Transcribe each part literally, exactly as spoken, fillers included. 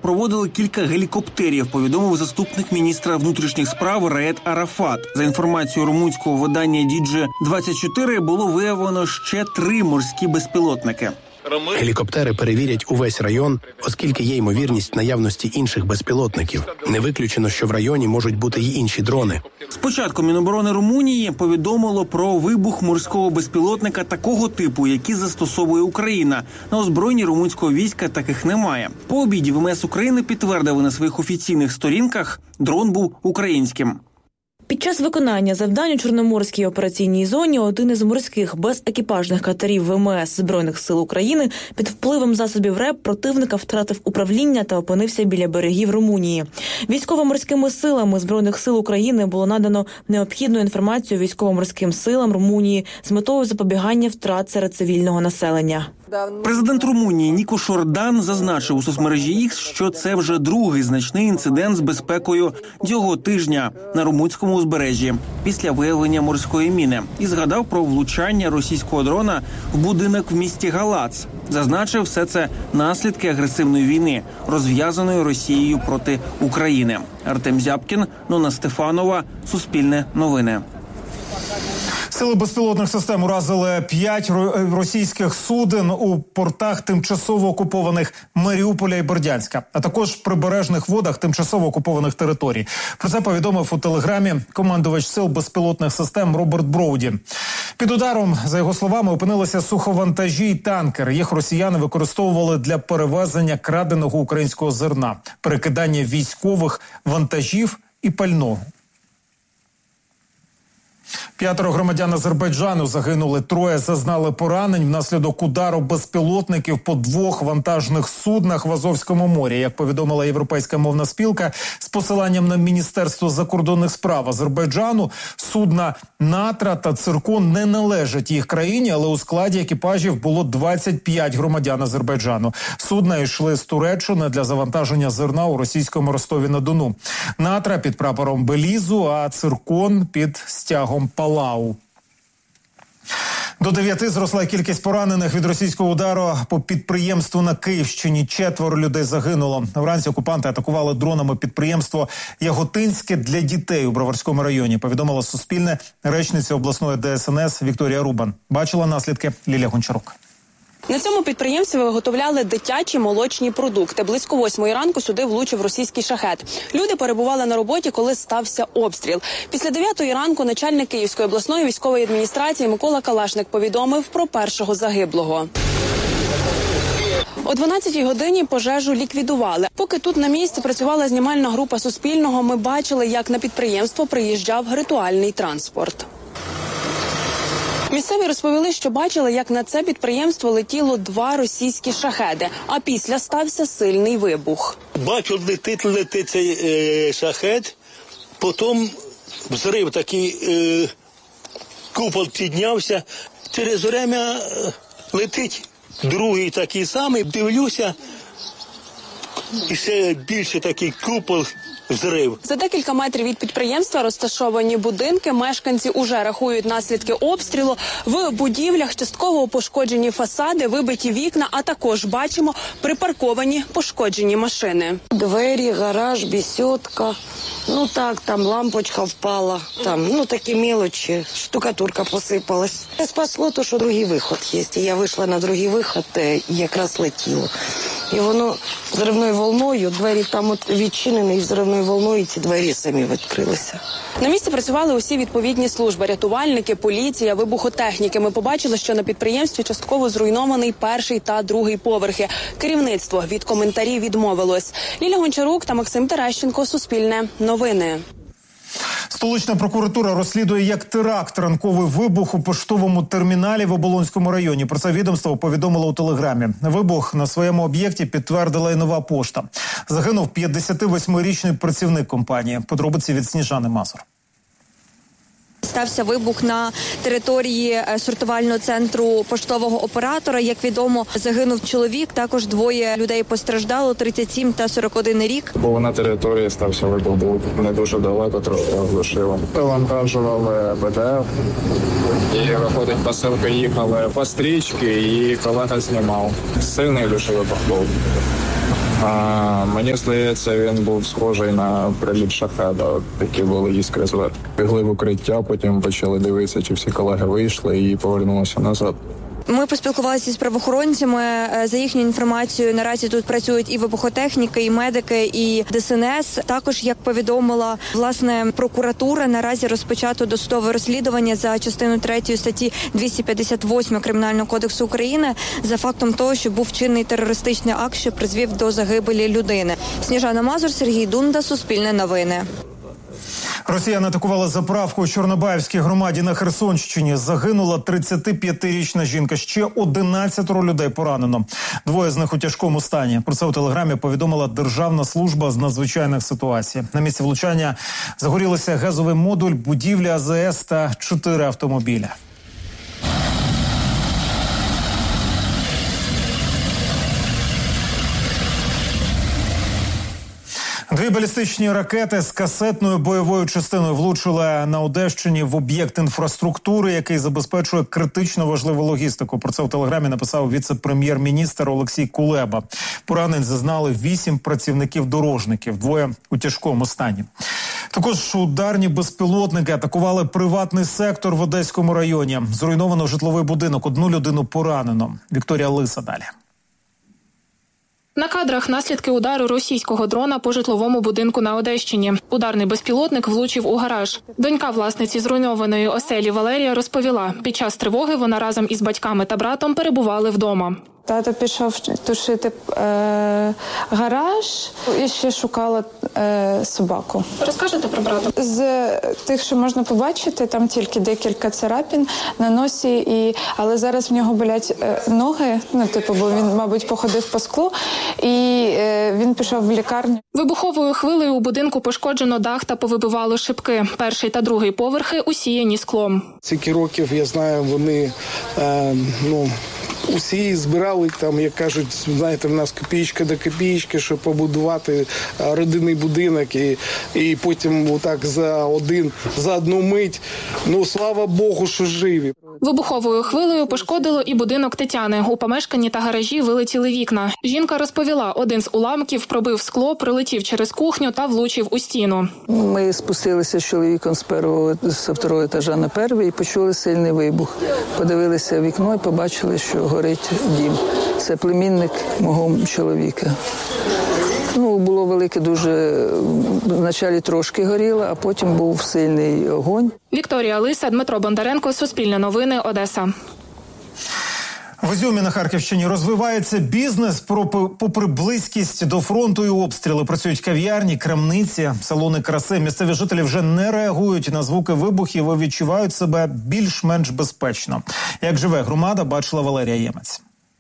супроводили кілька гелікоптерів, повідомив заступник міністра внутрішніх справ Раед Арафат. За інформацією румунського видання Ді Джі двадцять чотири, було виявлено ще три морські безпілотники. Гелікоптери перевірять увесь район, оскільки є ймовірність наявності інших безпілотників. Не виключено, що в районі можуть бути й інші дрони. Спочатку Міноборони Румунії повідомило про вибух морського безпілотника такого типу, який застосовує Україна. На озброєнні румунського війська таких немає. По обіді ВМС України підтвердили на своїх офіційних сторінках, дрон був українським. Під час виконання завдань у Чорноморській операційній зоні один із морських безекіпажних катерів ВМС Збройних сил України під впливом засобів РЕБ противника втратив управління та опинився біля берегів Румунії. Військово-морськими силами Збройних сил України було надано необхідну інформацію військово-морським силам Румунії з метою запобігання втрат серед цивільного населення. Президент Румунії Никош Ордан зазначив у соцмережі Ікс, що це вже другий значний інцидент з безпекою цього тижня на румунському узбережжі після виявлення морської міни і згадав про влучання російського дрона в будинок в місті Галац. Зазначив, все це наслідки агресивної війни, розв'язаної Росією проти України. Артем Зябкін, Нона Стефанова, Суспільне новини. Сили безпілотних систем уразили п'ять російських суден у портах тимчасово окупованих Маріуполя і Бердянська, а також в прибережних водах тимчасово окупованих територій. Про це повідомив у Телеграмі командувач сил безпілотних систем Роберт Броуді. Під ударом, за його словами, опинилися суховантажі й танкер. Їх росіяни використовували для перевезення краденого українського зерна, перекидання військових вантажів і пального. П'ятеро громадян Азербайджану загинули, троє зазнали поранень внаслідок удару безпілотників по двох вантажних суднах в Азовському морі. Як повідомила Європейська мовна спілка з посиланням на Міністерство закордонних справ Азербайджану, судна «Натра» та «Циркон» не належать їх країні, але у складі екіпажів було двадцять п'ять громадян Азербайджану. Судна йшли з Туреччини для завантаження зерна у російському Ростові-на-Дону. «Натра» під прапором Белізу, а «Циркон» під стягом Палау. До дев'яти зросла кількість поранених від російського удару по підприємству на Київщині. Четверо людей загинуло. Вранці окупанти атакували дронами підприємство «Яготинське» для дітей у Броварському районі. Повідомила Суспільне речниця обласної Де Ес Ен Ес Вікторія Рубан. Бачила наслідки Лілія Гончарук. На цьому підприємстві виготовляли дитячі молочні продукти. Близько восьмої ранку сюди влучив російський шахет. Люди перебували на роботі, коли стався обстріл. Після дев'ятої ранку начальник Київської обласної військової адміністрації Микола Калашник повідомив про першого загиблого. О дванадцятій годині пожежу ліквідували. Поки тут на місці працювала знімальна група Суспільного, ми бачили, як на підприємство приїжджав ритуальний транспорт. Місцеві розповіли, що бачили, як на це підприємство летіло два російські шахеди, а після стався сильний вибух. Бачу, летить, летить цей е, шахет, потім взрив такий, е, купол піднявся, через время е, летить другий такий самий, дивлюся, і ще більше такий купол. Взрив. За декілька метрів від підприємства розташовані будинки. Мешканці уже рахують наслідки обстрілу. В будівлях частково пошкоджені фасади, вибиті вікна, а також бачимо припарковані пошкоджені машини. Двері, гараж, бесідка. Ну так, там лампочка впала, там, ну такі мелочі, штукатурка посипалась. Спасло то, що другий виход є. Я вийшла на другий виход, якраз летіло. І воно взривною волною, двері там от відчинені, і взривною волною ці двері самі відкрилися. На місці працювали усі відповідні служби – рятувальники, поліція, вибухотехніки. Ми побачили, що на підприємстві частково зруйнований перший та другий поверхи. Керівництво від коментарів відмовилось. Лілія Гончарук та Максим Терещенко, Суспільне новини. Столична прокуратура розслідує як теракт ранковий вибух у поштовому терміналі в Оболонському районі. Про це відомство повідомило у Телеграмі. Вибух на своєму об'єкті підтвердила і Нова пошта. Загинув п'ятдесятивосьмирічний працівник компанії. Подробиці від Сніжани Мазур. Стався вибух на території сортувального центру поштового оператора. Як відомо, загинув чоловік, також двоє людей постраждало, тридцять сім та сорок один рік. Бо на території стався вибух, був не дуже далеко, трошки оглушило. Вантажували Б Д Ф, і виходить, посилка їхала по стрічці, і колега знімав. Сильний дуже вибух був. А, мені здається, він був схожий на приліт шахеда. От такі були іскри зверху. Бігли в укриття, потім почали дивитися, чи всі колеги вийшли і повернулися назад. Ми поспілкувалися з правоохоронцями. За їхньою інформацією, наразі тут працюють і вибухотехніки, і медики, і ДСНС. Також, як повідомила власне прокуратура, наразі розпочато досудове розслідування за частиною третьої статті двісті п'ятдесят восьмої Кримінального кодексу України за фактом того, що був вчинений терористичний акт, що призвів до загибелі людини. Сніжана Мазур, Сергій Дунда, Суспільне новини. Росіяни атакували заправку у Чорнобаївській громаді на Херсонщині. Загинула тридцятип'ятирічна жінка. Ще одинадцятеро людей поранено. Двоє з них у тяжкому стані. Про це у телеграмі повідомила Державна служба з надзвичайних ситуацій. На місці влучання загорілися газовий модуль, будівля АЗС та чотири автомобіля. Дві балістичні ракети з касетною бойовою частиною влучили на Одещині в об'єкт інфраструктури, який забезпечує критично важливу логістику. Про це в телеграмі написав віце-прем'єр-міністр Олексій Кулеба. Поранень зазнали вісім працівників-дорожників, двоє у тяжкому стані. Також ударні безпілотники атакували приватний сектор в Одеському районі. Зруйновано житловий будинок, одну людину поранено. Вікторія Лиса далі. На кадрах наслідки удару російського дрона по житловому будинку на Одещині. Ударний безпілотник влучив у гараж. Донька власниці зруйнованої оселі Валерія розповіла, під час тривоги вона разом із батьками та братом перебували вдома. Тато пішов тушити е, гараж і ще шукала е, собаку. Розкажете про брата? З тих, що можна побачити, там тільки декілька царапин на носі, і, але зараз в нього болять е, ноги, ну, типу, бо він, мабуть, походив по склу, і е, він пішов в лікарню. Вибуховою хвилею у будинку пошкоджено дах та повибивало шибки. Перший та другий поверхи усіяні склом. Скільки років, я знаю, вони, е, ну, усі збирали, там, як кажуть, знаєте, в нас копійка до копійки, щоб побудувати родинний будинок, і, і потім отак за один, за одну мить, ну, слава Богу, що живі. Вибуховою хвилею пошкодило і будинок Тетяни. У помешканні та гаражі вилетіли вікна. Жінка розповіла, один з уламків пробив скло, прилетів через кухню та влучив у стіну. Ми спустилися з чоловіком з першого, з второго етажа на перший і почули сильний вибух. Подивилися в вікно і побачили, що горить дім. Це племінник мого чоловіка. Ну, було велике дуже, вначалі трошки горіло, а потім був сильний огонь. Вікторія Лиса, Дмитро Бондаренко, Суспільне новини, Одеса. В Ізюмі на Харківщині розвивається бізнес. Попри близькість до фронту і обстріли працюють кав'ярні, крамниці, салони краси. Місцеві жителі вже не реагують на звуки вибухів і відчувають себе більш-менш безпечно. Як живе громада, бачила Валерія Ємець.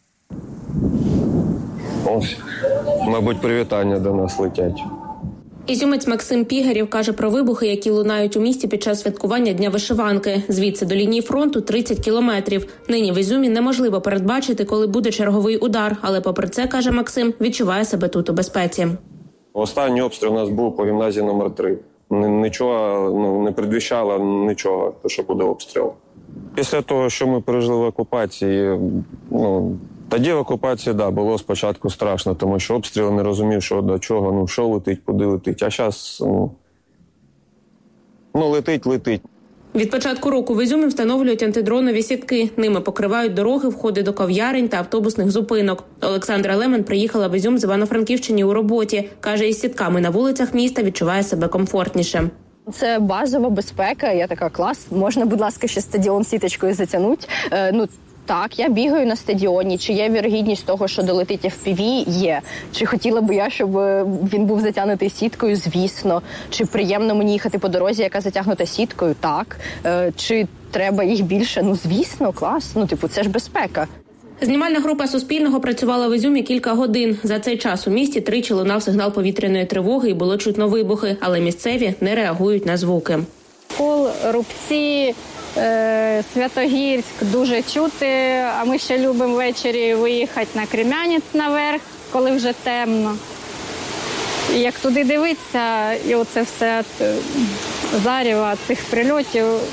Ось, мабуть, привітання до нас летять. Ізюмець Максим Пігарів каже про вибухи, які лунають у місті під час святкування Дня вишиванки. Звідси до лінії фронту тридцять кілометрів. Нині в Ізюмі неможливо передбачити, коли буде черговий удар. Але попри це, каже Максим, відчуває себе тут у безпеці. Останній обстріл у нас був по гімназії номер три. Нічого, ну, не предвіщало нічого, що буде обстріл. Після того, що ми пережили в окупації, ну, тоді в окупації, да, було спочатку страшно, тому що обстріли не розумів, що до чого, ну, що летить, куди летить. А зараз, ну, ну, летить, летить. Від початку року в Ізюмі встановлюють антидронові сітки. Ними покривають дороги, входи до кав'ярень та автобусних зупинок. Олександра Лемон приїхала в Ізюм з Івано-Франківщини у роботі. Каже, із сітками на вулицях міста відчуває себе комфортніше. Це базова безпека. Я така, клас, можна, будь ласка, ще стадіон сіточкою затягнути. Е, ну, Так, я бігаю на стадіоні. Чи є вірогідність того, що долетить еф пі ві? Є. Чи хотіла б я, щоб він був затягнутий сіткою? Звісно. Чи приємно мені їхати по дорозі, яка затягнута сіткою? Так. Е, чи треба їх більше? Ну, звісно, клас. Ну, типу, це ж безпека. Знімальна група Суспільного працювала в Ізюмі кілька годин. За цей час у місті тричі лунав сигнал повітряної тривоги і було чутно вибухи, але місцеві не реагують на звуки. Кол, Рубці, е, Святогірськ дуже чути, а ми ще любимо ввечері виїхати на Крем'янець наверх, коли вже темно. І як туди дивитися, і оце все заріва цих прильотів,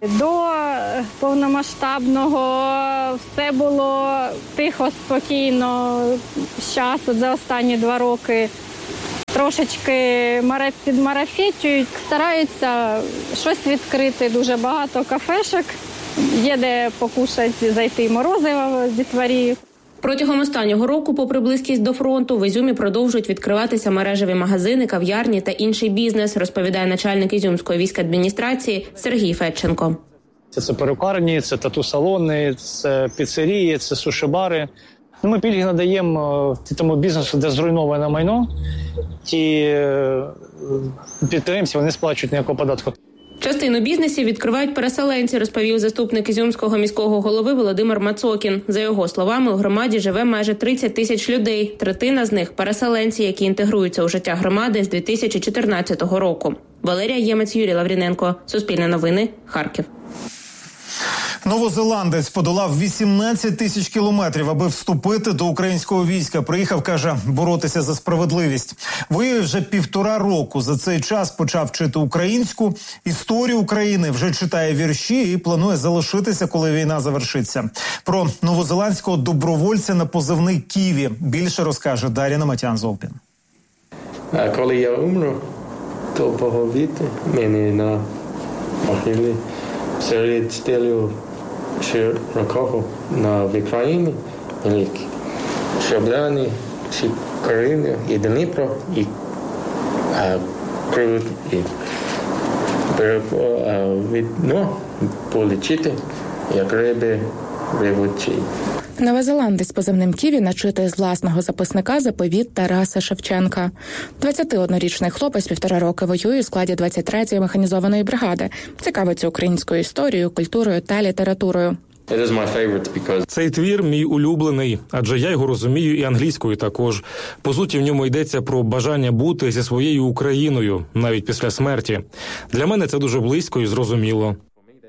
До повномасштабного все було тихо, спокійно. Зараз, от за останні два роки, трошечки підмарафетюють, стараються щось відкрити. Дуже багато кафешок, є де покушати, зайти морозиво з дітворі. Протягом останнього року, попри близькість до фронту, в Ізюмі продовжують відкриватися мережеві магазини, кав'ярні та інший бізнес, розповідає начальник Ізюмської військадміністрації Сергій Федченко. Це, це перукарні, це тату-салони, це піцерії, це суші-бари. Ми пільги надаємо тому бізнесу, де зруйноване майно. Ті підприємці, вони сплачують ніякого податку. Частину бізнесів відкривають переселенці, розповів заступник Ізюмського міського голови Володимир Мацокін. За його словами, у громаді живе майже тридцять тисяч людей. Третина з них – переселенці, які інтегруються у життя громади з дві тисячі чотирнадцятого року. Валерія Ємець, Юрій Лавріненко. Суспільне новини. Харків. Новозеландець подолав вісімнадцять тисяч кілометрів, аби вступити до українського війська. Приїхав, каже, боротися за справедливість. Воює вже півтора року. За цей час почав вчити українську, історію України, вже читає вірші і планує залишитися, коли війна завершиться. Про новозеландського добровольця на позивний Ківі більше розкаже Дар'я Наматян-Золпін. А коли я умру, то поговорити мені на могилі серед стелю широкого на Україні, великі. Шабляни, Шикарина і Дніпро, і Крут, і видно, полічити, як риби ревучі. Новозеландець позивним Ківі начитує з власного записника заповіт Тараса Шевченка. двадцятиоднорічний хлопець півтора роки воює у складі двадцять третьої механізованої бригади. Цікавиться українською історією, культурою та літературою. Цей твір мій улюблений, адже я його розумію і англійською також. По суті, в ньому йдеться про бажання бути зі своєю Україною, навіть після смерті. Для мене це дуже близько і зрозуміло.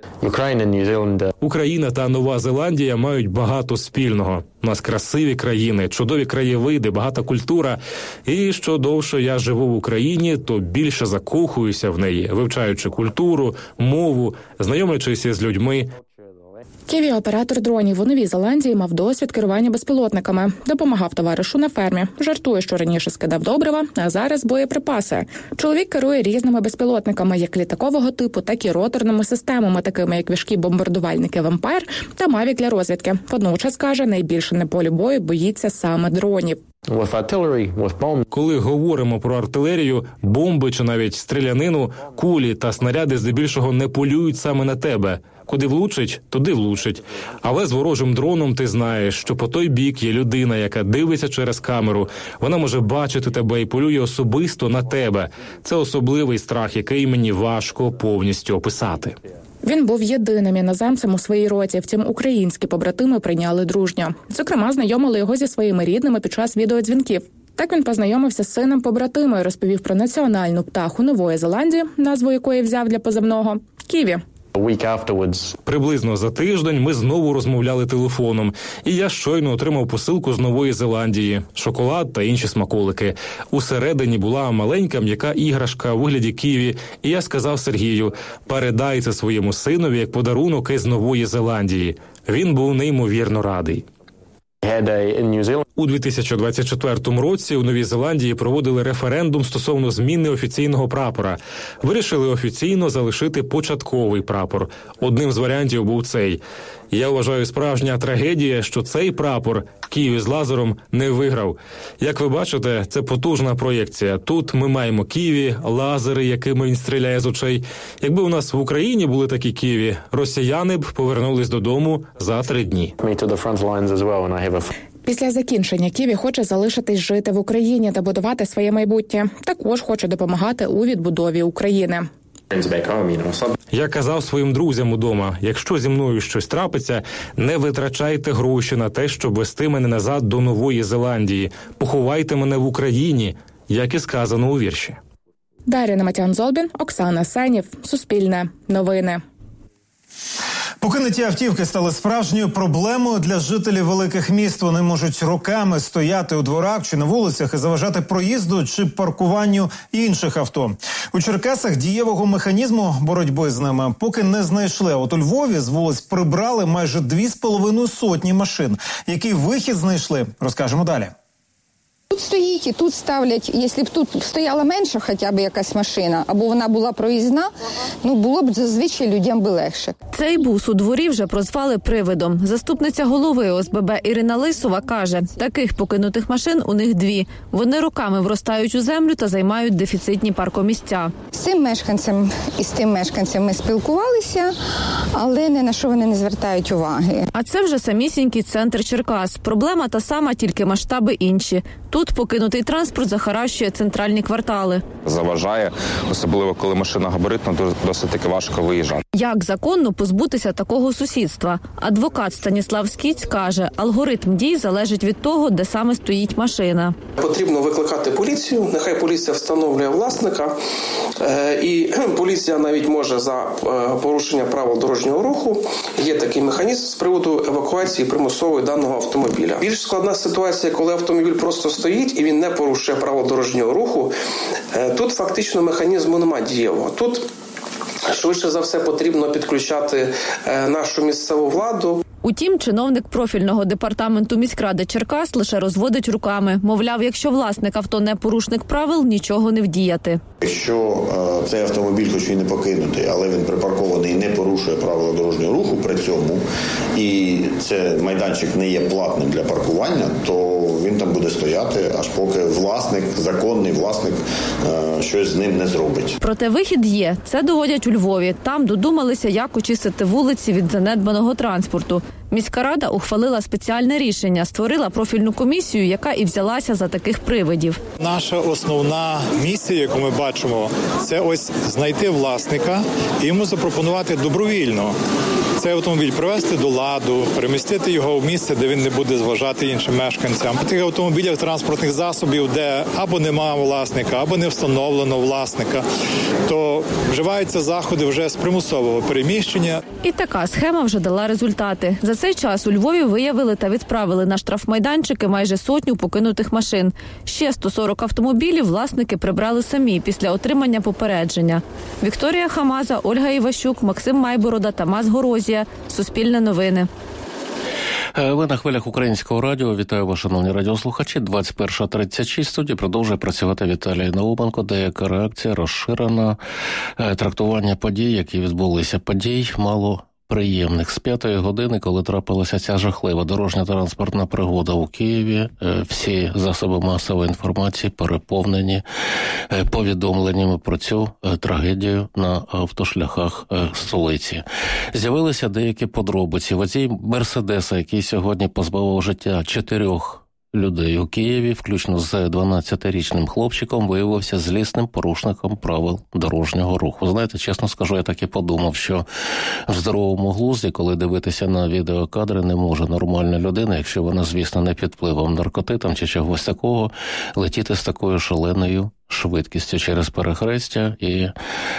Україна та Нова Зеландія мають багато спільного. У нас красиві країни, чудові краєвиди, багата культура. І що довше я живу в Україні, то більше закохуюся в неї, вивчаючи культуру, мову, знайомлячись з людьми. Ківі – оператор дронів у Новій Зеландії, мав досвід керування безпілотниками. Допомагав товаришу на фермі. Жартує, що раніше скидав добрива, а зараз боєприпаси. Чоловік керує різними безпілотниками, як літакового типу, так і роторними системами, такими як важкі бомбардувальники «Вампайр» та «Мавік» для розвідки. Водночас, каже, найбільше на полі бою боїться саме дронів. Коли говоримо про артилерію, бомби чи навіть стрілянину, кулі та снаряди здебільшого не полюють саме на тебе. Куди влучить, туди влучить. Але з ворожим дроном ти знаєш, що по той бік є людина, яка дивиться через камеру. Вона може бачити тебе і полює особисто на тебе. Це особливий страх, який мені важко повністю описати. Він був єдиним іноземцем у своїй роті, втім українські побратими прийняли дружньо. Зокрема, знайомили його зі своїми рідними під час відеодзвінків. Так він познайомився з сином побратима і розповів про національну птаху Нової Зеландії, назву якої взяв для позивного – Ківі. Приблизно за тиждень ми знову розмовляли телефоном, і я щойно отримав посилку з Нової Зеландії, шоколад та інші смаколики. Усередині була маленька м'яка іграшка у вигляді ківі, і я сказав Сергію: передай це своєму синові як подарунок із Нової Зеландії. Він був неймовірно радий. У дві тисячі двадцять четвертому році у Новій Зеландії проводили референдум стосовно зміни офіційного прапора. Вирішили офіційно залишити початковий прапор. Одним з варіантів був цей. Я вважаю, справжня трагедія, що цей прапор, Ківі з лазером, не виграв. Як ви бачите, це потужна проєкція. Тут ми маємо Ківі, лазери, якими він стріляє з очей. Якби у нас в Україні були такі Ківі, росіяни б повернулись додому за три дні. Після закінчення Ківі хоче залишитись жити в Україні та будувати своє майбутнє. Також хоче допомагати у відбудові України. Я казав своїм друзям удома: якщо зі мною щось трапиться, не витрачайте гроші на те, щоб вести мене назад до Нової Зеландії. Поховайте мене в Україні, як і сказано у вірші. Дар'я Наматян-Золбін, Оксана Сенів, Суспільне, Новини. Покинуті автівки стали справжньою проблемою для жителів великих міст. Вони можуть роками стояти у дворах чи на вулицях і заважати проїзду чи паркуванню інших авто. У Черкасах дієвого механізму боротьби з ними поки не знайшли. От у Львові з вулиць прибрали майже дві з половиною сотні машин. Який вихід знайшли, розкажемо далі. Тут стоїть і тут ставлять, якщо б тут стояла менше хоча б якась машина, або вона була проїзна, ну було б зазвичай людям би легше. Цей бус у дворі вже прозвали привидом. Заступниця голови О С Б Б Ірина Лисова каже, таких покинутих машин у них дві. Вони роками вростають у землю та займають дефіцитні паркомісця. З цим мешканцем і з тим мешканцем ми спілкувалися, але ні на що вони не звертають уваги. А це вже самісінький центр Черкас. Проблема та сама, тільки масштаби інші. Тут покинутий транспорт захаращує центральні квартали. Заважає, особливо коли машина габаритна, досить таки важко виїжджати. Як законно позбутися такого сусідства? Адвокат Станіслав Скіць каже, алгоритм дій залежить від того, де саме стоїть машина. Потрібно викликати поліцію, нехай поліція встановлює власника, і поліція навіть може за порушення правил дорожнього руху, є такий механізм з приводу евакуації примусової даного автомобіля. Більш складна ситуація, коли автомобіль просто стоїть і він не порушує правил дорожнього руху, тут фактично механізму немає дієвого. Тут швидше за все потрібно підключати нашу місцеву владу. Утім, чиновник профільного департаменту міськради Черкас лише розводить руками. Мовляв, якщо власник авто не порушник правил, нічого не вдіяти. Якщо е, цей автомобіль, хоч і не покинутий, але він припаркований і не порушує правила дорожнього руху при цьому, і цей майданчик не є платним для паркування, то він там буде стояти, аж поки власник, законний власник, е, щось з ним не зробить. Проте вихід є. Це доводять у Львові. Там додумалися, як очистити вулиці від занедбаного транспорту. Міська рада ухвалила спеціальне рішення, створила профільну комісію, яка і взялася за таких привидів. Наша основна місія, яку ми бачимо, це ось знайти власника і йому запропонувати добровільно цей автомобіль привести до ладу, перемістити його в місце, де він не буде зважати іншим мешканцям. В тих автомобілях транспортних засобів, де або немає власника, або не встановлено власника, то вживаються заходи вже з примусового переміщення. І така схема вже дала результати. За цей час у Львові виявили та відправили на штрафмайданчики майже сотню покинутих машин. Ще сто сорок автомобілів власники прибрали самі після отримання попередження. Вікторія Хамаза, Ольга Іващук, Максим Майборода, Тамас Горозія. Суспільне новини. Ви на хвилях Українського радіо. Вітаю вас, шановні радіослухачі. двадцять перша тридцять шість. Студії продовжує працювати Віталій Науменко. Деяка реакція розширена. Трактування подій, які відбулися. Подій мало приємних. З п'ятої години, коли трапилася ця жахлива дорожньо-транспортна пригода у Києві, всі засоби масової інформації переповнені повідомленнями про цю трагедію на автошляхах столиці. З'явилися деякі подробиці. Водій Мерседеса, який сьогодні позбавив життя чотирьох людей у Києві, включно з дванадцятирічним хлопчиком, виявився злісним порушником правил дорожнього руху. Знаєте, чесно скажу, я так і подумав, що в здоровому глузді, коли дивитися на відеокадри, не може нормальна людина, якщо вона, звісно, не під впливом наркотиком чи чогось такого, летіти з такою шаленою швидкістю через перехрестя і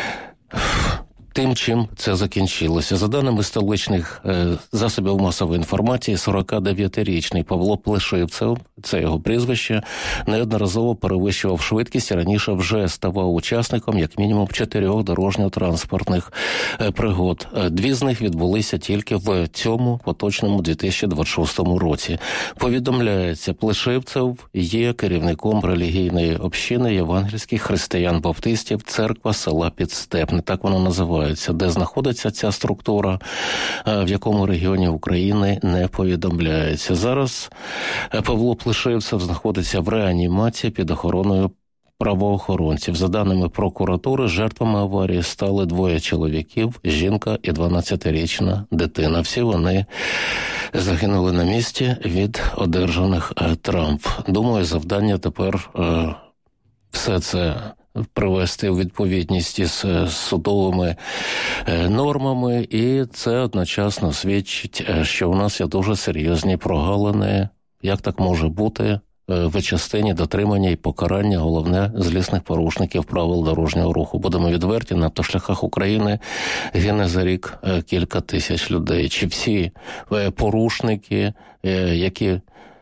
тим, чим це закінчилося. За даними столичних е, засобів масової інформації, сорокадев'ятирічний Павло Плешивцев, це його прізвище, неодноразово перевищував швидкість і раніше вже ставав учасником як мінімум чотирьох дорожньо-транспортних е, пригод. Дві з них відбулися тільки в цьому поточному дві тисячі двадцять шостому році. Повідомляється, Плешивцев є керівником релігійної общини євангельських християн-баптистів церква села Підстепне, так вона називається. Де знаходиться ця структура, в якому регіоні України, не повідомляється. Зараз Павло Плешивцев знаходиться в реанімації під охороною правоохоронців. За даними прокуратури, жертвами аварії стали двоє чоловіків, жінка і дванадцятирічна дитина. Всі вони загинули на місці від одержаних травм. Думаю, завдання тепер е, все це привести у відповідність із судовими нормами, і це одночасно свідчить, що у нас є дуже серйозні прогалини. Як так може бути в частині дотримання і покарання, головне, злісних порушників правил дорожнього руху. Будемо відверті, на автошляхах України гине за рік кілька тисяч людей. Чи всі порушники, які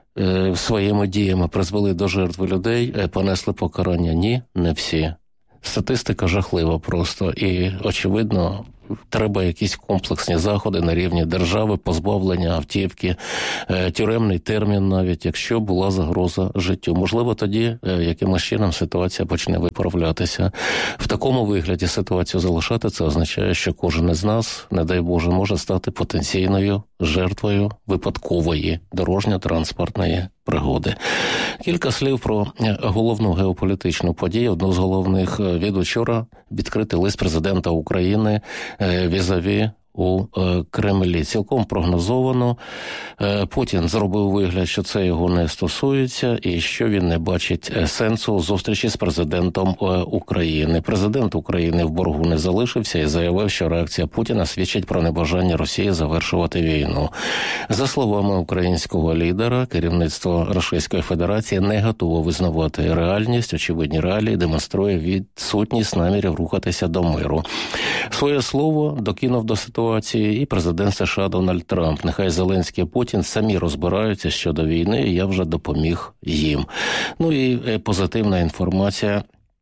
своїми діями призвели до жертви людей, понесли покарання? Ні, не всі. Статистика жахлива просто. І, очевидно, треба якісь комплексні заходи на рівні держави, позбавлення автівки, тюремний термін навіть, якщо була загроза життю. Можливо, тоді якимось чином ситуація почне виправлятися. В такому вигляді ситуацію залишати, це означає, що кожен із нас, не дай Боже, може стати потенційною жертвою випадкової дорожньо-транспортної пригоди. Кілька слів про головну геополітичну подію. Одну з головних від учора відкритий лист президента України візаві у Кремлі. Цілком прогнозовано. Путін зробив вигляд, що це його не стосується і що він не бачить сенсу у зустрічі з президентом України. Президент України в боргу не залишився і заявив, що реакція Путіна свідчить про небажання Росії завершувати війну. За словами українського лідера, керівництво Російської Федерації не готово визнавати реальність, очевидні реалії демонструє відсутність намірів рухатися до миру. Своє слово докинув до ситуації і президент США Дональд Трамп. Нехай Зеленський і Путін самі розбираються щодо війни, і я вже допоміг їм. Ну і позитивна інформація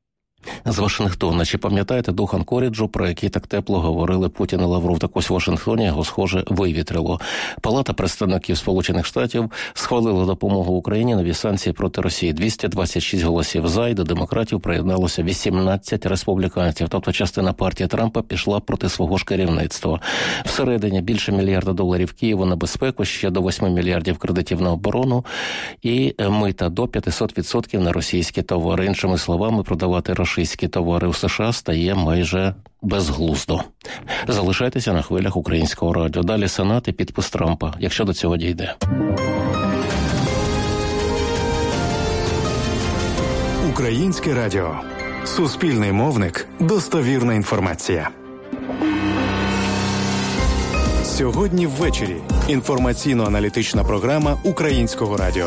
з Вашингтона. Чи пам'ятаєте дух Анкоріджу, про який так тепло говорили Путін і Лавров? Так ось в Вашингтоні його, схоже, вивітрило. Палата представників Сполучених Штатів схвалила допомогу Україні нові санкції проти Росії. двісті двадцять шість голосів за, і до демократів приєдналося вісімнадцять республіканців. Тобто частина партії Трампа пішла проти свого ж керівництва. Всередині більше мільярда доларів Києву на безпеку, ще до восьми мільярдів кредитів на оборону і мита до п'ятсот відсотків на російські товари. Іншими словами, продавати російські товари у США стає майже безглуздо. Залишайтеся на хвилях Українського радіо. Далі Сенат і підпис Трампа, якщо до цього дійде. Українське радіо. Суспільний мовник. Достовірна інформація. Сьогодні ввечері. Інформаційно-аналітична програма Українського радіо.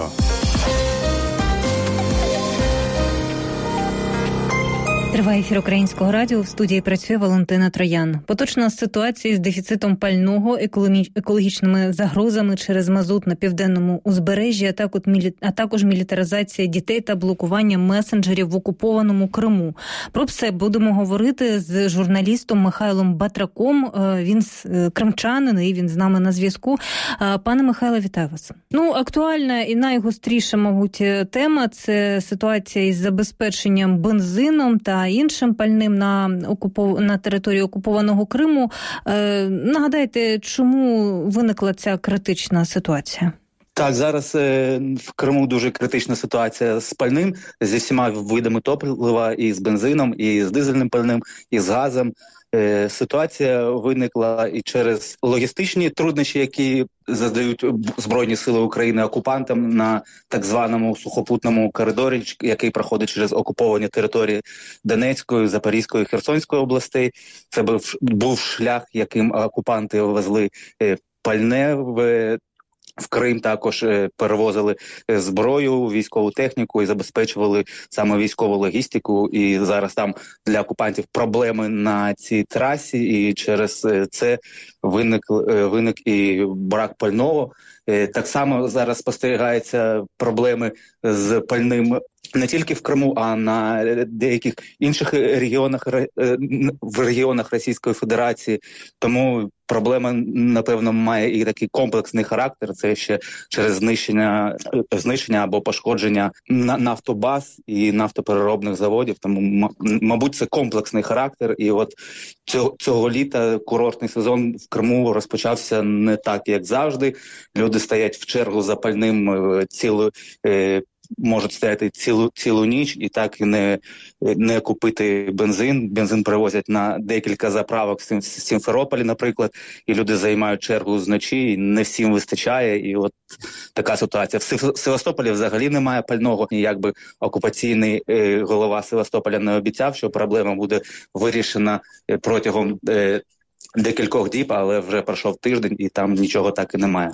Триває ефір Українського радіо. В студії працює Валентина Троян. Поточна ситуація з дефіцитом пального, екологічними загрозами через мазут на південному узбережжі, а також мілітаризація дітей та блокування месенджерів в окупованому Криму. Про все будемо говорити з журналістом Михайлом Батраком. Він кримчанин і він з нами на зв'язку. Пане Михайло, вітаю вас. Ну, актуальна і найгостріша, мабуть, тема – це ситуація із забезпеченням бензином та іншим пальним на окупов... на території окупованого Криму. Е, нагадайте, чому виникла ця критична ситуація? Так, зараз е, в Криму дуже критична ситуація з пальним, зі всіма видами топлива, і з бензином, і з дизельним пальним, і з газом. Е, ситуація виникла і через логістичні труднощі, які задають Збройні сили України окупантам на так званому сухопутному коридорі, який проходить через окуповані території Донецької, Запорізької, Херсонської областей. Це був, був шлях, яким окупанти везли е, пальне в В Крим, також перевозили зброю, військову техніку і забезпечували саме військову логістику. І зараз там для окупантів проблеми на цій трасі, і через це виник, виник і брак пального. Так само зараз спостерігаються проблеми з пальним не тільки в Криму, а на деяких інших регіонах, в регіонах Російської Федерації. Тому проблема, напевно, має і такий комплексний характер. Це ще через знищення, знищення або пошкодження нафтобаз і нафтопереробних заводів. Тому, мабуть, це комплексний характер. І от цього, цього літа курортний сезон в Криму розпочався не так, як завжди. Люди стоять в чергу за пальним цілу можуть стояти цілу цілу ніч і так і не, не купити бензин. Бензин привозять на декілька заправок в Сімферополі, наприклад, і люди займають чергу зночі, і не всім вистачає. І от така ситуація. В Севастополі взагалі немає пального. І якби окупаційний е, голова Севастополя не обіцяв, що проблема буде вирішена протягом е, декількох діб, але вже пройшов тиждень і там нічого так і немає.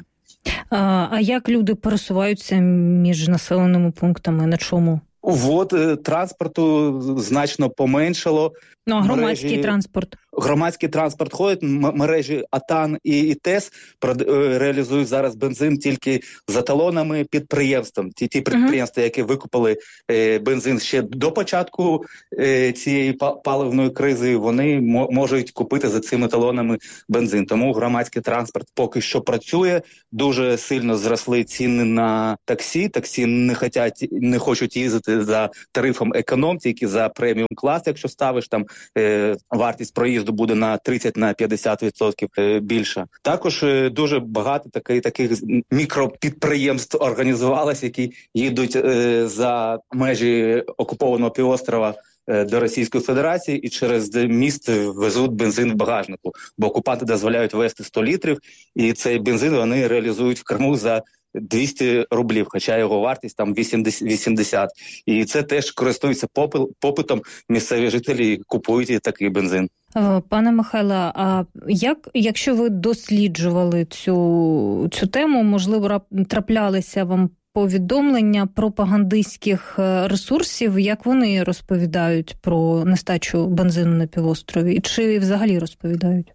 А, а як люди пересуваються між населеними пунктами? На чому? Вот транспорту значно поменшало. Ну, а громадський мережі, транспорт? Громадський транспорт ходить, мережі АТАН і ІТЕС реалізують зараз бензин тільки за талонами підприємствам. Ті, ті підприємства, uh-huh. які викупили е, бензин ще до початку е, цієї паливної кризи, вони м- можуть купити за цими талонами бензин. Тому громадський транспорт поки що працює. Дуже сильно зросли ціни на таксі. Таксі не хочуть, не хочуть їздити за тарифом економ, тільки за преміум клас, якщо ставиш там е, вартість проїзду буде на тридцять на п'ятдесят відсотків е, більша. Також е, дуже багато таких, таких мікропідприємств організувалось, які їдуть е, за межі окупованого півострова е, до Російської Федерації і через міст везуть бензин в багажнику. Бо окупанти дозволяють везти сто літрів, і цей бензин вони реалізують в Криму за двісті рублів, хоча його вартість там вісімдесят. І це теж користується попитом, місцеві жителі купують такий бензин. Пане Михайло, а як, якщо ви досліджували цю, цю тему, можливо, траплялися вам повідомлення пропагандистських ресурсів, як вони розповідають про нестачу бензину на півострові? Чи взагалі розповідають?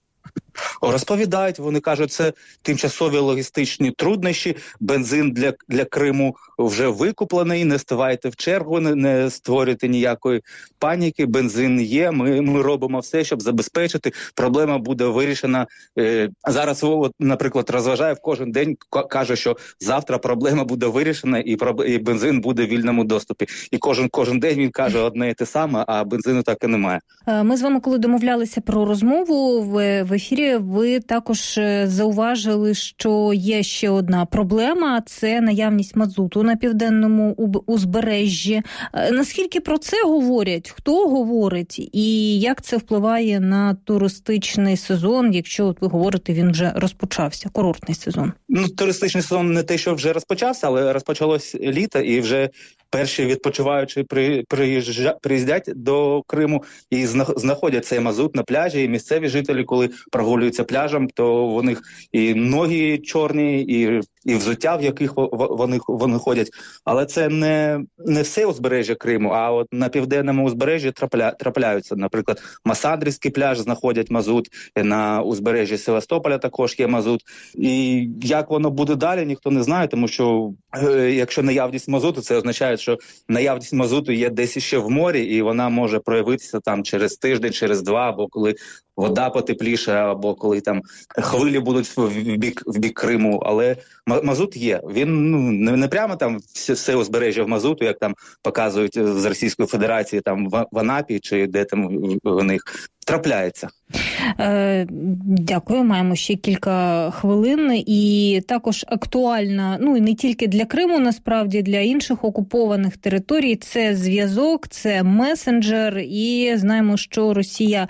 Розповідають, вони кажуть, це тимчасові логістичні труднощі, бензин для, для Криму вже викуплений, не ставайте в чергу, не, не створюйте ніякої паніки, бензин є, ми, ми робимо все, щоб забезпечити, проблема буде вирішена. Е, зараз, от, наприклад, розважає в кожен день, каже, що завтра проблема буде вирішена і, і бензин буде в вільному доступі. І кожен, кожен день він каже одне і те саме, а бензину так і немає. Ми з вами, коли домовлялися про розмову в, в ефірі, ви також зауважили, що є ще одна проблема – це наявність мазуту на південному узбережжі. Наскільки про це говорять? Хто говорить? І як це впливає на туристичний сезон, якщо от ви говорите, він вже розпочався, курортний сезон? Ну, туристичний сезон не те, що вже розпочався, але розпочалось літо і вже перші відпочиваючі при, приїжджа, приїздять до Криму і знаходять цей мазут на пляжі. І місцеві жителі, коли прогулюються пляжем, то у них і ноги чорні, і, і взуття, в яких вони, вони ходять. Але це не, не все узбережжя Криму, а от на південному узбережжі трапля, трапляються. Наприклад, Масандрівський пляж знаходять мазут, на узбережжі Севастополя також є мазут. І як воно буде далі, ніхто не знає, тому що е, якщо наявність мазуту, це означає, що наявність мазуту є десь ще в морі, і вона може проявитися там через тиждень, через два, або коли вода потепліше, або коли там хвилі будуть в бік, в бік Криму. Але мазут є. Він ну, не, не прямо там все, все узбережжя в мазуту, як там показують з Російської Федерації там в, в Анапі, чи де там у них трапляється. Е, дякую, маємо ще кілька хвилин. І також актуальна, ну і не тільки для Криму, насправді, для інших окупованих територій, це зв'язок, це месенджер, і знаємо, що Росія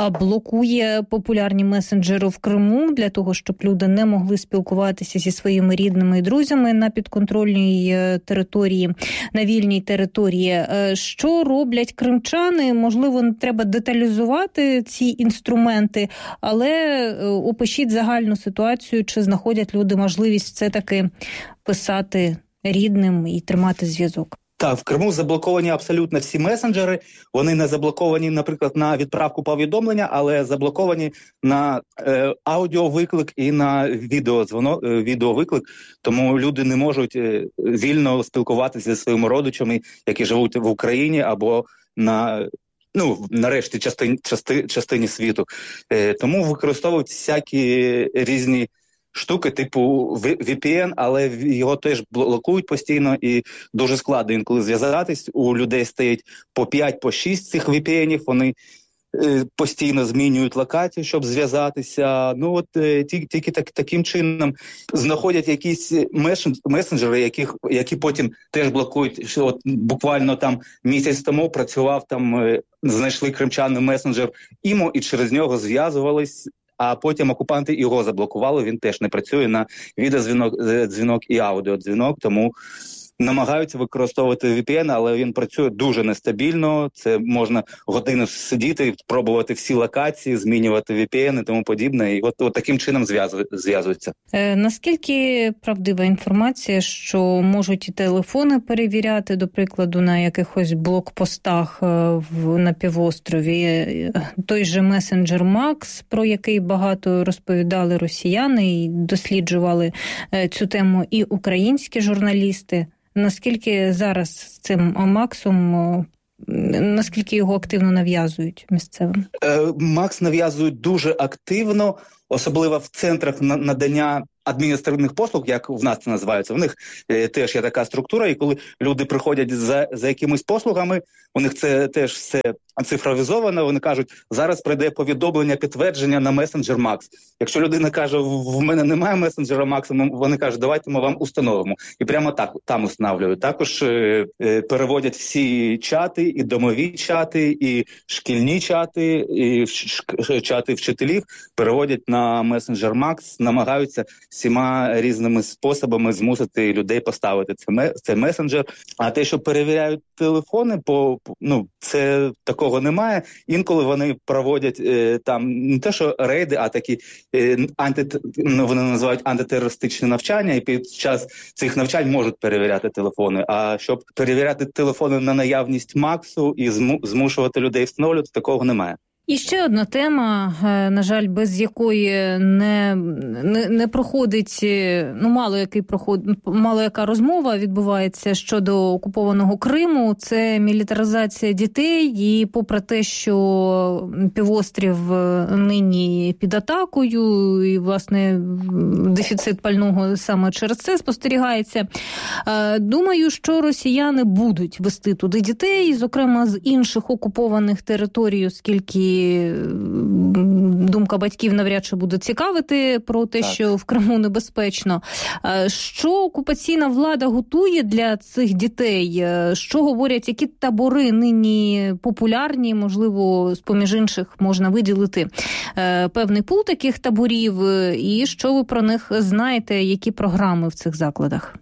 блокує популярні месенджери в Криму для того, щоб люди не могли спілкуватися зі своїми рідними і друзями на підконтрольній території, на вільній території. Що роблять кримчани? Можливо, не треба деталізувати ці інструменти, але опишіть загальну ситуацію, чи знаходять люди можливість все-таки писати рідним і тримати зв'язок. Так, в Криму заблоковані абсолютно всі месенджери. Вони не заблоковані, наприклад, на відправку повідомлення, але заблоковані на е, аудіовиклик і на відеодзвонок, е, відеовиклик. Тому люди не можуть е, вільно спілкуватися зі своїми родичами, які живуть в Україні або на ну, нарешті частині, части, частині світу. Е, тому використовують всякі різні штуки, типу ві пі ен, але його теж блокують постійно і дуже складно інколи зв'язатись. У людей стоїть по п'ять, по шість цих ві пі енів, вони е, постійно змінюють локацію, щоб зв'язатися. Ну от е, тільки, тільки так, таким чином знаходять якісь месенджери, яких, які потім теж блокують. Що от буквально там місяць тому працював, там е, знайшли кримчани месенджер Імо і через нього зв'язувались. А потім окупанти його заблокували, він теж не працює на відеодзвінок дзвінок і аудіодзвінок, тому намагаються використовувати ві пі ен, але він працює дуже нестабільно. Це можна годину сидіти, пробувати всі локації, змінювати ві пі ен і тому подібне. І от, от таким чином зв'язуються. Е, наскільки правдива інформація, що можуть і телефони перевіряти, до прикладу, на якихось блокпостах в, на півострові? Той же месенджер Макс, про який багато розповідали росіяни і досліджували цю тему і українські журналісти. Наскільки зараз з цим Максом, наскільки його активно нав'язують місцевим? Макс нав'язують дуже активно, особливо в центрах надання адміністративних послуг, як в нас це називається. В них е, теж є така структура, і коли люди приходять за, за якимись послугами, у них це теж все цифровізовано, вони кажуть, зараз прийде повідомлення, підтвердження на месенджер Макс. Якщо людина каже, в мене немає месенджера Макс, вони кажуть, давайте ми вам установимо. І прямо так там установлюють. Також е, е, переводять всі чати, і домові чати, і шкільні чати, і ш- чати вчителів, переводять на месенджер Макс, намагаються всіма різними способами змусити людей поставити це, це месенджер. А те, що перевіряють телефони, по, ну, це такого немає. Інколи вони проводять е, там не те, що рейди, а такі е, анти, ну, вони називають антитерористичні навчання, і під час цих навчань можуть перевіряти телефони. А щоб перевіряти телефони на наявність Максу і зму, змушувати людей встановлювати, такого немає. І ще одна тема, на жаль, без якої не, не, не проходить, ну, мало, який проход, мало яка розмова відбувається щодо окупованого Криму, це мілітаризація дітей. І попри те, що півострів нині під атакою, і, власне, дефіцит пального саме через це спостерігається, думаю, що росіяни будуть вести туди дітей, зокрема з інших окупованих територій, оскільки думка батьків навряд чи буде цікавити про те, так, що в Криму небезпечно. Що окупаційна влада готує для цих дітей? Що говорять, які табори нині популярні? Можливо, з-поміж інших можна виділити певний пул таких таборів. І що ви про них знаєте? Які програми в цих закладах?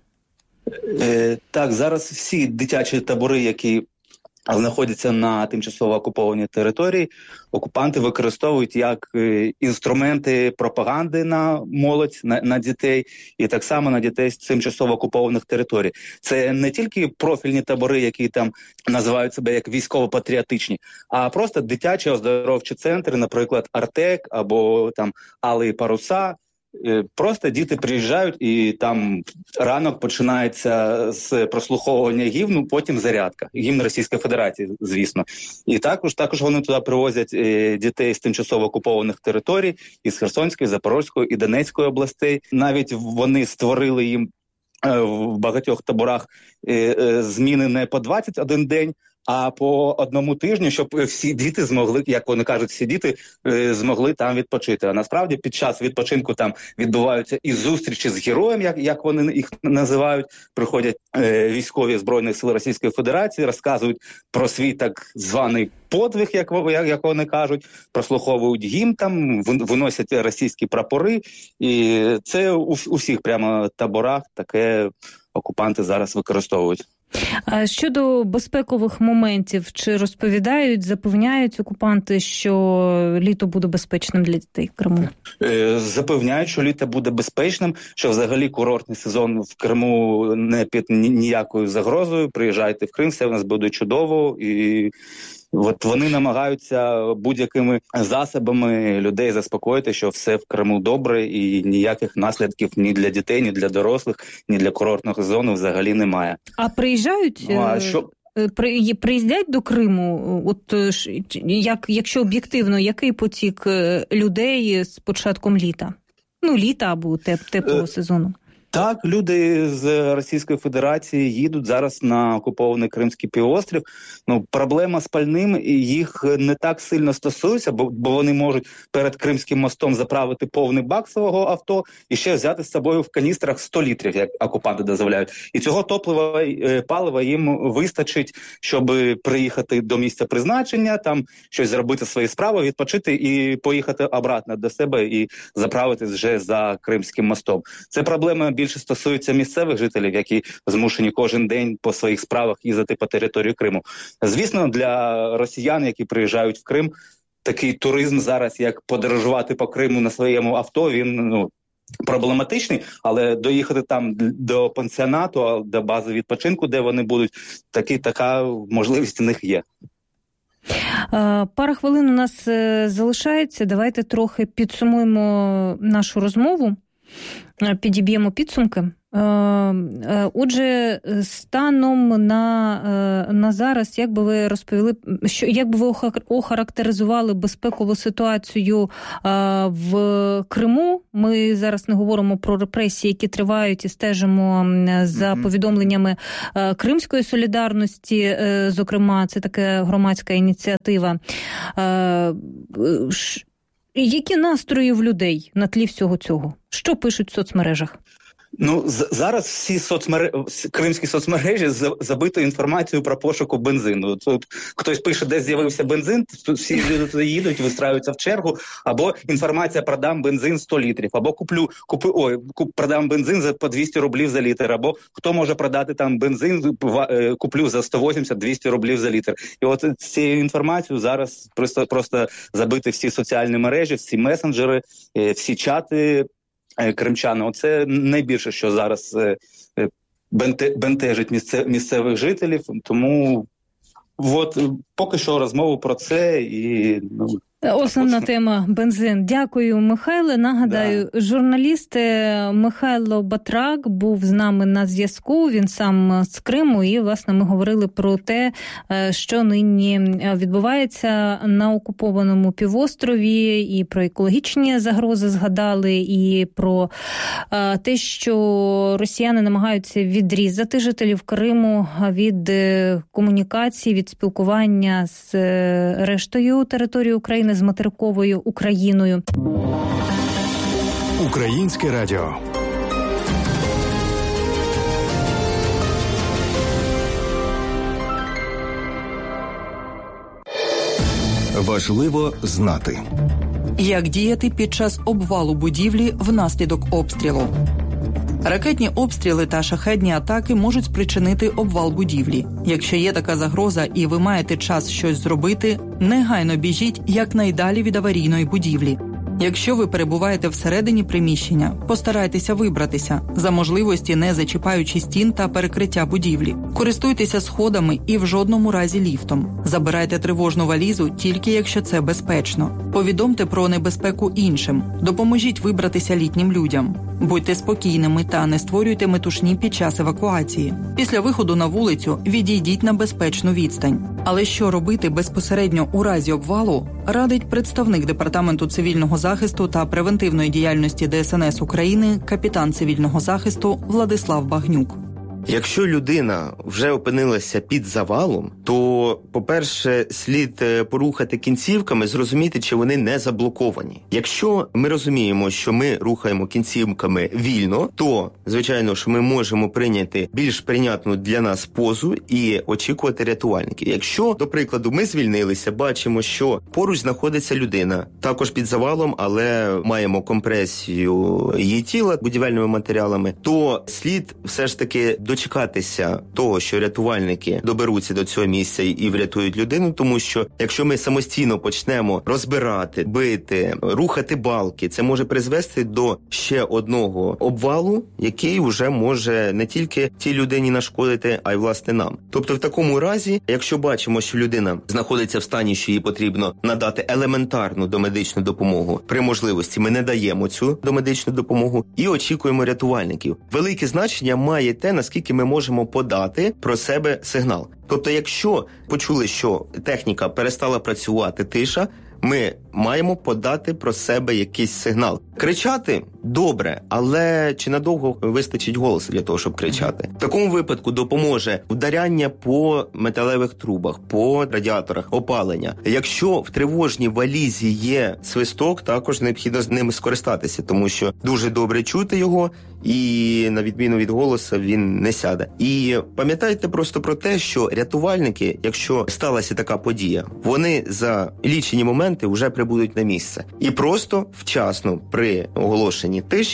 Е, так, зараз всі дитячі табори, які знаходяться на тимчасово окупованій території, окупанти використовують як інструменти пропаганди на молодь, на, на дітей, і так само на дітей з тимчасово окупованих територій. Це не тільки профільні табори, які там називають себе як військово-патріотичні, а просто дитячі оздоровчі центри, наприклад, Артек або там Алеї Паруса. Просто діти приїжджають, і там ранок починається з прослуховування гімну, потім зарядка. Гімн Російської Федерації, звісно. І також, також вони туди привозять дітей з тимчасово окупованих територій, із Херсонської, Запорозької і Донецької областей. Навіть вони створили їм в багатьох таборах зміни не по двадцять один день, а по одному тижню, щоб всі діти змогли, як вони кажуть, всі діти е, змогли там відпочити. А насправді під час відпочинку там відбуваються і зустрічі з героєм, як, як вони їх називають. Приходять е, військові Збройних сил Російської Федерації, розказують про свій так званий подвиг, як, як, як вони кажуть, прослуховують гімн там, виносять російські прапори. І це у, у всіх прямо таборах таке окупанти зараз використовують. А щодо безпекових моментів, чи розповідають, запевняють окупанти, що літо буде безпечним для дітей в Криму? Запевняють, що літо буде безпечним, що взагалі курортний сезон в Криму не під ніякою загрозою. Приїжджайте в Крим, все в нас буде чудово. І от вони намагаються будь-якими засобами людей заспокоїти, що все в Криму добре і ніяких наслідків ні для дітей, ні для дорослих, ні для курортного сезону взагалі немає. А приїжджають? Ну, а що... При, приїздять до Криму? От як, якщо об'єктивно, який потік людей з початком літа? Ну, літа або теп, теплого сезону. Так, люди з Російської Федерації їдуть зараз на окупований Кримський півострів. Ну, проблема з пальним їх не так сильно стосується, бо, бо вони можуть перед Кримським мостом заправити повний бак свого авто і ще взяти з собою в каністрах сто літрів, як окупанти дозволяють. І цього топлива, палива їм вистачить, щоб приїхати до місця призначення, там щось зробити свої справи, відпочити і поїхати обратно до себе і заправитись вже за Кримським мостом. Це проблема більше стосується місцевих жителів, які змушені кожен день по своїх справах їздити по території Криму. Звісно, для росіян, які приїжджають в Крим, такий туризм зараз, як подорожувати по Криму на своєму авто, він, ну, проблематичний, але доїхати там до пансіонату, до бази відпочинку, де вони будуть, таки, така можливість у них є. Пара хвилин у нас залишається. Давайте трохи підсумуємо нашу розмову, підіб'ємо підсумки. Отже, станом на, на зараз, як би ви розповіли, що, як би ви охарактеризували безпекову ситуацію в Криму? Ми зараз не говоримо про репресії, які тривають, і стежимо за mm-hmm. повідомленнями Кримської солідарності, зокрема, це така громадська ініціатива. Які настрої в людей на тлі всього цього? Що пишуть в соцмережах? Ну, з- зараз всі соцмере... кримські соцмережі забито інформацією про пошуку бензину. Тут хтось пише, де з'явився бензин, тут всі люди туди їдуть, вистраюються в чергу, або інформація продам бензин сто літрів, або куплю, куплю ой, куп, продам бензин за по двісті рублів за літр, або хто може продати там бензин, куплю за сто вісімдесят - двісті рублів за літр. І от цією інформацією зараз просто, просто забити всі соціальні мережі, всі месенджери, всі чати кримчани. Оце найбільше, що зараз бентежить місцевих жителів. Тому от поки що розмову про це і... Ну, основна тема – бензин. Дякую, Михайле. Нагадаю, да. журналіст Михайло Батрак був з нами на зв'язку. Він сам з Криму. І, власне, ми говорили про те, що нині відбувається на окупованому півострові, і про екологічні загрози згадали, і про те, що росіяни намагаються відрізати жителів Криму від комунікації, від спілкування з рештою території України, з материковою Україною. Українське радіо. Важливо знати, як діяти під час обвалу будівлі внаслідок обстрілу. Ракетні обстріли та шахедні атаки можуть спричинити обвал будівлі. Якщо є така загроза і ви маєте час щось зробити, негайно біжіть якнайдалі від аварійної будівлі. Якщо ви перебуваєте всередині приміщення, постарайтеся вибратися, за можливості не зачіпаючи стін та перекриття будівлі. Користуйтеся сходами і в жодному разі ліфтом. Забирайте тривожну валізу тільки якщо це безпечно. Повідомте про небезпеку іншим. Допоможіть вибратися літнім людям. Будьте спокійними та не створюйте метушні під час евакуації. Після виходу на вулицю відійдіть на безпечну відстань. Але що робити безпосередньо у разі обвалу, радить представник Департаменту цивільного захисту та превентивної діяльності Де Ес Ен Ес України, капітан цивільного захисту Владислав Багнюк. Якщо людина вже опинилася під завалом, то, по-перше, слід порухати кінцівками, зрозуміти, чи вони не заблоковані. Якщо ми розуміємо, що ми рухаємо кінцівками вільно, то, звичайно, що ми можемо прийняти більш прийнятну для нас позу і очікувати рятувальників. Якщо, до прикладу, ми звільнилися, бачимо, що поруч знаходиться людина, також під завалом, але маємо компресію її тіла будівельними матеріалами, то слід все ж таки до чекатися того, що рятувальники доберуться до цього місця і врятують людину, тому що якщо ми самостійно почнемо розбирати, бити, рухати балки, це може призвести до ще одного обвалу, який вже може не тільки тій людині нашкодити, а й власне нам. Тобто в такому разі, якщо бачимо, що людина знаходиться в стані, що їй потрібно надати елементарну домедичну допомогу, при можливості ми не даємо цю домедичну допомогу і очікуємо рятувальників. Велике значення має те, наскільки ми можемо подати про себе сигнал. Тобто, якщо почули, що техніка перестала працювати, тиша, ми маємо подати про себе якийсь сигнал. Кричати – добре, але чи надовго вистачить голосу для того, щоб кричати? В такому випадку допоможе вдаряння по металевих трубах, по радіаторах, опалення. Якщо в тривожній валізі є свисток, також необхідно з ним скористатися, тому що дуже добре чути його, і на відміну від голосу він не сяде. І пам'ятайте просто про те, що рятувальники, якщо сталася така подія, вони за лічені моменти вже прибудуть на місце. І просто вчасно при оголошенні тиші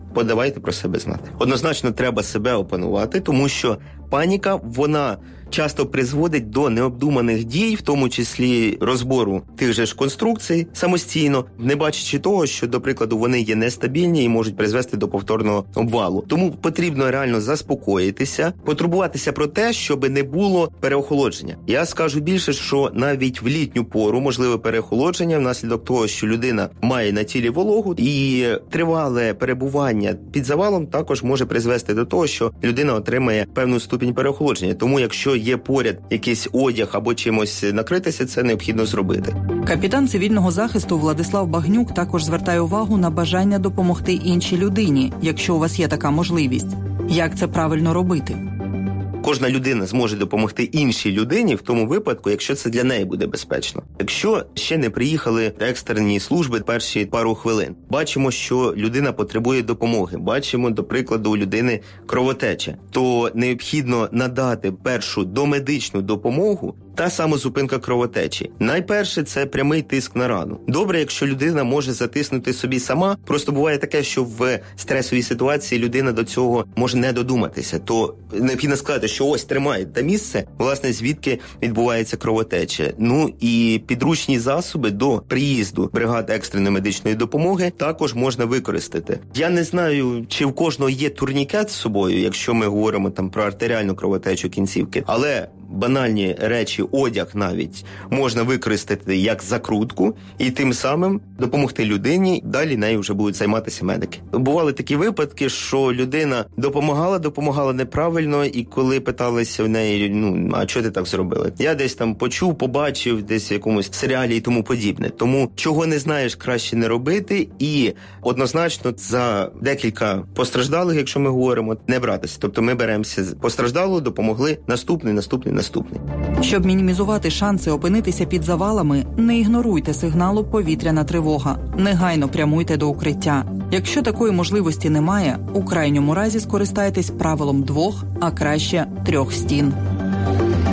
подавайте про себе знати. Однозначно треба себе опанувати, тому що паніка, вона часто призводить до необдуманих дій, в тому числі розбору тих же ж конструкцій самостійно, не бачачи того, що, до прикладу, вони є нестабільні і можуть призвести до повторного обвалу. Тому потрібно реально заспокоїтися, потурбуватися про те, щоб не було переохолодження. Я скажу більше, що навіть в літню пору можливе переохолодження внаслідок того, що людина має на тілі вологу, і тривале перебування під завалом також може призвести до того, що людина отримає певну ступінь переохолодження. Тому якщо є поряд якийсь одяг або чимось накритися, це необхідно зробити. Капітан цивільного захисту Владислав Багнюк також звертає увагу на бажання допомогти іншій людині, якщо у вас є така можливість. Як це правильно робити? Кожна людина зможе допомогти іншій людині в тому випадку, якщо це для неї буде безпечно. Якщо ще не приїхали екстрені служби перші пару хвилин, бачимо, що людина потребує допомоги, бачимо, до прикладу, у людини кровотеча, то необхідно надати першу домедичну допомогу та самозупинка кровотечі. Найперше – це прямий тиск на рану. Добре, якщо людина може затиснути собі сама, просто буває таке, що в стресовій ситуації людина до цього може не додуматися, то необхідно сказати, що ось тримає те місце, власне, звідки відбувається кровотеча. Ну і підручні засоби до приїзду бригад екстреної медичної допомоги також можна використати. Я не знаю, чи в кожного є турнікет з собою, якщо ми говоримо там про артеріальну кровотечу кінцівки, але банальні речі, одяг навіть, можна використати як закрутку і тим самим допомогти людині, далі нею вже будуть займатися медики. Бували такі випадки, що людина допомагала, допомагала неправильно, і коли питалися в неї, ну, а чого ти так зробила? Я десь там почув, побачив, десь в якомусь серіалі і тому подібне. Тому, чого не знаєш, краще не робити, і однозначно за декілька постраждалих, якщо ми говоримо, не братися. Тобто ми беремося постраждалого, допомогли, наступний, наступний, наступний. Щоб мінімізувати шанси опинитися під завалами, не ігноруйте сигналу «повітряна тривога». Негайно прямуйте до укриття. Якщо такої можливості немає, у крайньому разі скористайтесь правилом двох, а краще трьох стін.